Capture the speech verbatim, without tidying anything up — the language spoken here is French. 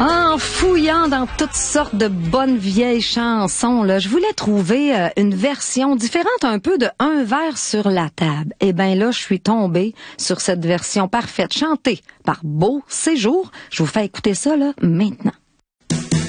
En fouillant dans toutes sortes de bonnes vieilles chansons, là, je voulais trouver euh, une version différente un peu de Un verre sur la table. Eh ben là, je suis tombée sur cette version parfaite, chantée par Beau Séjour. Je vous fais écouter ça là maintenant.